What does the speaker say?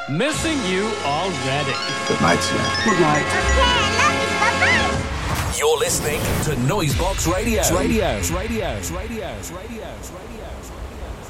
Missing you already. Good night, sir. Good night. Okay, love you. Bye-bye. You're listening to Noisebox Radio. Radio.